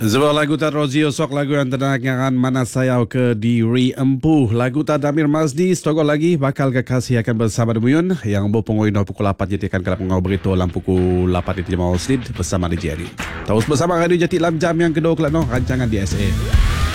Sebuah lagu tak Rozi Osok, lagu yang terdengar Mana Sayau ke Diri Empuh. Lagu tak Damir Mazdi, setogol lagi bakal kekasih akan bersama Demuyun yang berpungui pukul 8 jadi akan kalau pengau berita dalam pukul 8 di Jamal Slid bersama DJ Adi. Terus bersama Radio Jati dalam jam yang kedua kelak rancangan DSA.